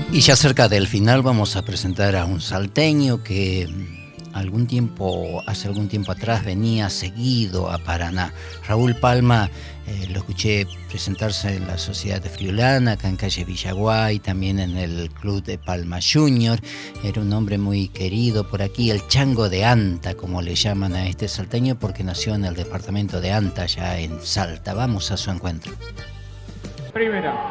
Y ya cerca del final vamos a presentar a un salteño que hace algún tiempo atrás venía seguido a Paraná. Raúl Palma, lo escuché presentarse en la Sociedad de Friulana, acá en calle Villaguay, también en el Club de Palma Junior. Era un hombre muy querido por aquí, el Chango de Anta, como le llaman a este salteño, porque nació en el departamento de Anta, ya en Salta. Vamos a su encuentro. Primera.